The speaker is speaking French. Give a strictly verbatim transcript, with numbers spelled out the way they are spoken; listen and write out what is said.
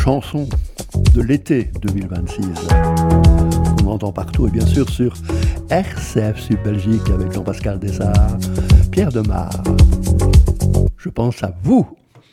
chanson de l'été deux mille vingt-six. On entend partout et bien sûr sur R C F Sud Belgique avec Jean-Pascal Dessart, Pierre Demar. Je pense à vous.